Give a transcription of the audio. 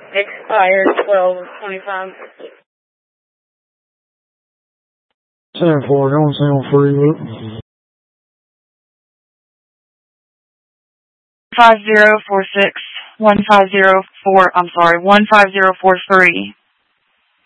Expired 12/25. 10-4, going single free loop. 5046 15043.